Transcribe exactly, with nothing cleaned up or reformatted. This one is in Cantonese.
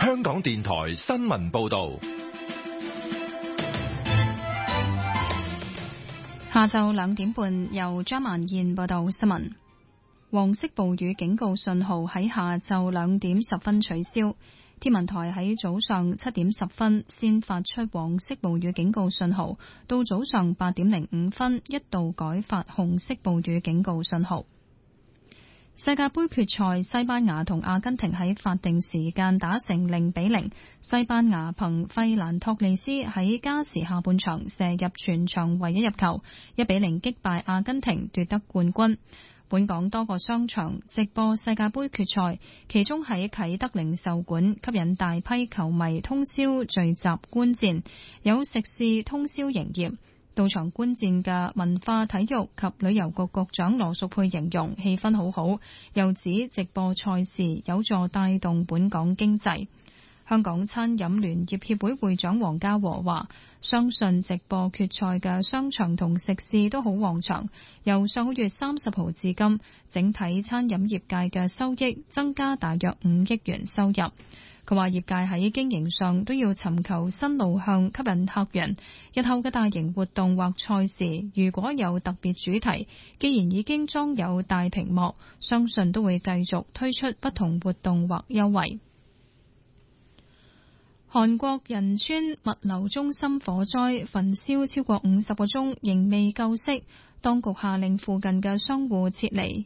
香港電台新聞報道。 下晝兩點半，由張曼燕報道新聞。黃色暴雨警告信號喺下晝兩點十分取消。天文台喺早上七點十分先發出黃色暴雨警告信號，到早上八點零五分一度改發紅色暴雨警告信號。世界盃決賽，西班牙同阿根廷喺法定時間打成零比零。西班牙憑費蘭托利斯喺加時下半場射入全場唯一入球，一比零擊敗阿根廷奪得冠軍。本港多個商場直播世界盃決賽，其中喺啟德零售館吸引大批球迷通宵聚集觀戰，有食肆通宵營業。到場觀戰嘅文化體育及旅遊局局長羅淑佩形容氣氛好好，又指直播賽事有助帶動本港經濟。香港餐飲聯業協會會長黃家和話，相信直播決賽嘅商場同食肆都好旺場，由上個月三十號至今，整體餐飲業界嘅收益增加大約五億元收入。佢話業界喺經營上都要尋求新路向吸引客人，日後嘅大型活動或賽事如果有特別主題，既然已經裝有大屏幕，相信都會繼續推出不同活動或優惠。韓國仁川物流中心火災焚燒超過五十個鐘，仍未救熄，當局下令附近嘅商戶撤離，